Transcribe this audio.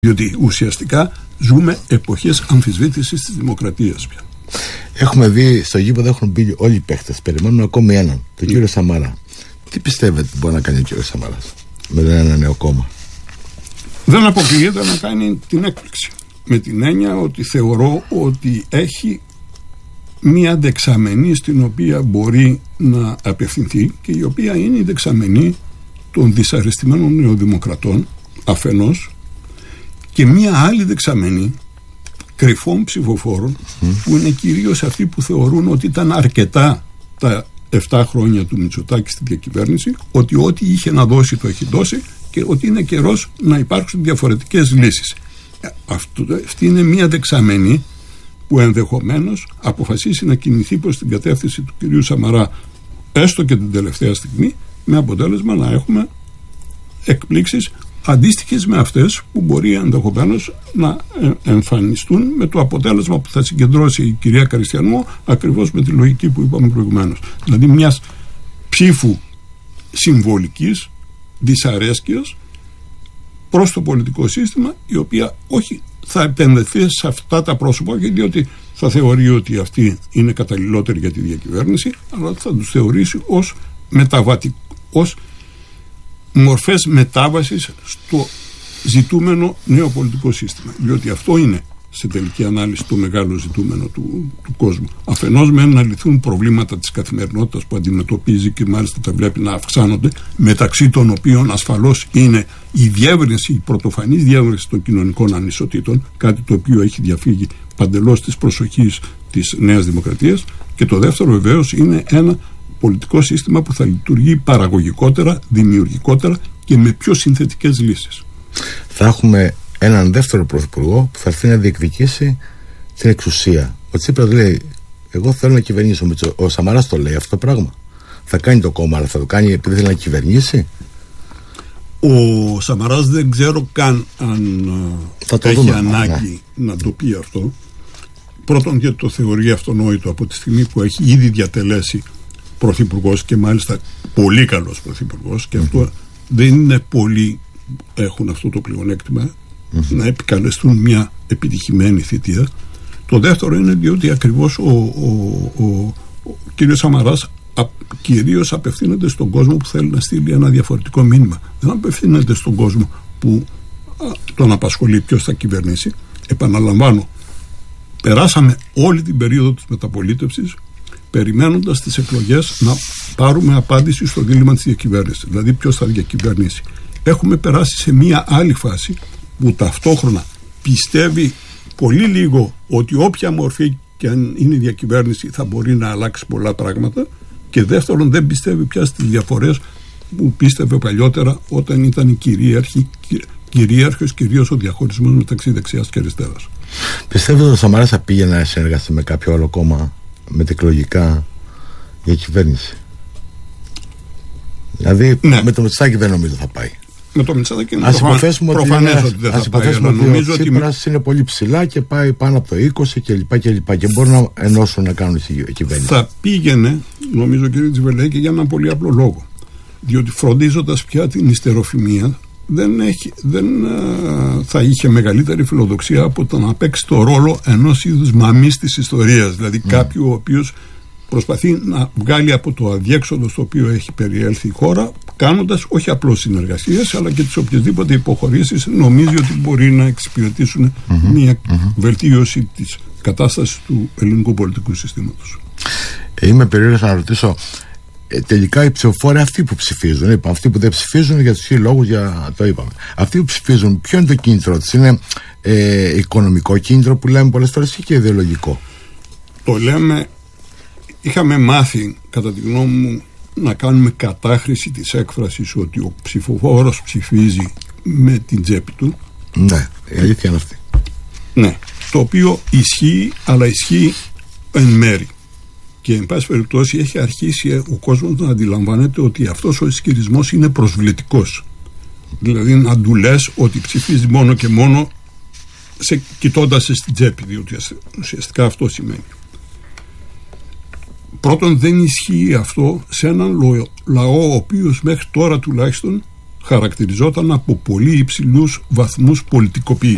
Διότι ουσιαστικά ζούμε εποχές αμφισβήτησης της δημοκρατίας πια. Έχουμε δει στο γήπεδο έχουν μπει όλοι οι παίχτες. Περιμένουμε ακόμη έναν, τον κύριο Σαμαρά. Τι πιστεύετε μπορεί να κάνει ο κύριος Σαμαράς με ένα νέο κόμμα? Δεν αποκλείεται να κάνει την έκπληξη. Με την έννοια ότι θεωρώ ότι έχει μία δεξαμενή στην οποία μπορεί να απευθυνθεί και η οποία είναι η δεξαμενή των δυσαρεστημένων νεοδημοκρατών αφενός και μία άλλη δεξαμενή κρυφών ψηφοφόρων που είναι κυρίως αυτοί που θεωρούν ότι ήταν αρκετά τα 7 χρόνια του Μητσοτάκη στη διακυβέρνηση, ότι ό,τι είχε να δώσει το έχει δώσει και ότι είναι καιρός να υπάρξουν διαφορετικές λύσεις. Αυτή είναι μία δεξαμενή που ενδεχομένως αποφασίσει να κινηθεί προς την κατεύθυνση του κυρίου Σαμαρά έστω και την τελευταία στιγμή, με αποτέλεσμα να έχουμε εκπλήξεις αντίστοιχες με αυτές που μπορεί ενδεχομένως να εμφανιστούν με το αποτέλεσμα που θα συγκεντρώσει η κυρία Καριστιανού ακριβώς με τη λογική που είπαμε προηγουμένως. Δηλαδή μιας ψήφου συμβολικής δυσαρέσκειας προς το πολιτικό σύστημα, η οποία όχι θα επενδυθεί σε αυτά τα πρόσωπα διότι θα θεωρεί ότι αυτοί είναι καταλληλότεροι για τη διακυβέρνηση, αλλά θα τους θεωρήσει ως μορφές μετάβασης στο ζητούμενο νέο πολιτικό σύστημα. Διότι αυτό είναι σε τελική ανάλυση το μεγάλο ζητούμενο του κόσμου. Αφενός με να λυθούν προβλήματα της καθημερινότητας που αντιμετωπίζει και μάλιστα τα βλέπει να αυξάνονται, μεταξύ των οποίων ασφαλώς είναι η διεύρυνση, η πρωτοφανής διεύρυνση των κοινωνικών ανισοτήτων, κάτι το οποίο έχει διαφύγει παντελώς της προσοχής της Νέας Δημοκρατίας, και το δεύτερο βεβαίως είναι ένα πολιτικό σύστημα που θα λειτουργεί παραγωγικότερα, δημιουργικότερα και με πιο συνθετικές λύσεις. Θα έχουμε έναν δεύτερο πρωθυπουργό που θα έρθει να διεκδικήσει την εξουσία. Ο Τσίπρας λέει: εγώ θέλω να κυβερνήσω. Ο Σαμαράς το λέει αυτό το πράγμα. Θα κάνει το κόμμα, αλλά θα το κάνει επειδή θέλει να κυβερνήσει. Ο Σαμαράς δεν ξέρω καν αν έχει ανάγκη να το πει αυτό. Πρώτον, γιατί το θεωρεί αυτονόητο από τη στιγμή που έχει ήδη διατελέσει πρωθυπουργός και μάλιστα πολύ καλός πρωθυπουργός, και αυτό δεν είναι πολλοί έχουν αυτό το πλεονέκτημα να επικαλεστούν μια επιτυχημένη θητεία. Το δεύτερο είναι διότι ακριβώς ο κύριος Σαμαράς κυρίως απευθύνεται στον κόσμο που θέλει να στείλει ένα διαφορετικό μήνυμα. Δεν απευθύνεται στον κόσμο που τον απασχολεί ποιος θα κυβερνήσει. Επαναλαμβάνω, περάσαμε όλη την περίοδο της μεταπολίτευσης περιμένοντας τις εκλογές να πάρουμε απάντηση στο δίλημμα της διακυβέρνησης, δηλαδή ποιος θα διακυβερνήσει. Έχουμε περάσει σε μία άλλη φάση που ταυτόχρονα πιστεύει πολύ λίγο ότι όποια μορφή και αν είναι η διακυβέρνηση θα μπορεί να αλλάξει πολλά πράγματα, και δεύτερον δεν πιστεύει πια στις διαφορές που πίστευε παλιότερα όταν ήταν κυρίαρχος κυρίως ο διαχωρισμός μεταξύ δεξιάς και αριστεράς. Πιστεύετε ότι ο Σαμαράς θα πήγε να συνεργαστεί με κάποιο άλλο κόμμα μετεκλογικά για κυβέρνηση? Δηλαδή με το Μητσοτάκη δεν νομίζω θα πάει. Με το Μητσοτάκη είναι προφανές ότι δεν θα πάει, αλλά νομίζω ότι ο Τσίπρας είναι πολύ ψηλά και πάει πάνω από το 20 κλπ. Και μπορούν να ενώσουν να κάνουν κυβέρνηση. Θα πήγαινε, νομίζω, κύριε Τζιβελέκη, για έναν πολύ απλό λόγο. Διότι φροντίζοντας πια την ιστεροφημία δεν θα είχε μεγαλύτερη φιλοδοξία από το να παίξει το ρόλο ενός είδους μαμής της ιστορίας, δηλαδή κάποιου ο οποίος προσπαθεί να βγάλει από το αδιέξοδο στο οποίο έχει περιέλθει η χώρα, κάνοντας όχι απλώς συνεργασίες αλλά και τις οποιασδήποτε υποχωρήσεις νομίζει ότι μπορεί να εξυπηρετήσουν μια βελτίωση της κατάστασης του ελληνικού πολιτικού συστήματος. Είμαι περίεργος να ρωτήσω, τελικά οι ψηφοφόροι αυτοί που ψηφίζουν, αυτοί που δεν ψηφίζουν για τους λόγους, το είπαμε, αυτοί που ψηφίζουν, ποιο είναι το κίνητρο τους? Είναι οικονομικό κίνητρο που λέμε πολλές φορές ή και ιδεολογικό? Το λέμε, είχαμε μάθει κατά τη γνώμη μου να κάνουμε κατάχρηση της έκφρασης ότι ο ψηφοφόρος ψηφίζει με την τσέπη του. Ναι, η αλήθεια είναι αυτή. Ναι, το οποίο ισχύει, αλλά ισχύει εν μέρη. Και εν πάση περιπτώσει έχει αρχίσει ο κόσμος να αντιλαμβάνεται ότι αυτός ο ισχυρισμός είναι προσβλητικός. Δηλαδή να του λες ότι ψηφίζει μόνο και μόνο κοιτώντας στην τσέπη, διότι ουσιαστικά αυτό σημαίνει. Πρώτον, δεν ισχύει αυτό σε έναν λαό ο οποίος μέχρι τώρα τουλάχιστον χαρακτηριζόταν από πολύ υψηλούς βαθμούς πολιτικοποίησης.